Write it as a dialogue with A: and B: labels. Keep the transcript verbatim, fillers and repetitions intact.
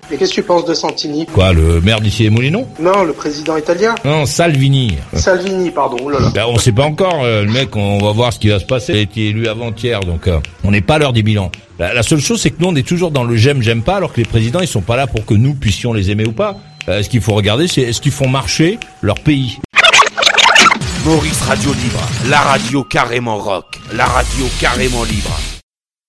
A: Et qu'est-ce que tu penses de Santini?
B: Quoi, le maire d'ici les Moulineaux?
A: Non, le président italien.
B: Non, Salvini.
A: Salvini, pardon. Oh là là.
B: Ben, on sait pas encore, euh, le mec, on va voir ce qui va se passer. Il a été élu avant-hier, donc euh, on n'est pas à l'heure des bilans. La, la seule chose, c'est que nous, on est toujours dans le j'aime, j'aime pas, alors que les présidents, ils sont pas là pour que nous puissions les aimer ou pas. Euh, ce qu'il faut regarder, c'est est-ce qu'ils font marcher leur pays.
C: Maurice Radio Libre, la radio carrément rock, la radio carrément libre.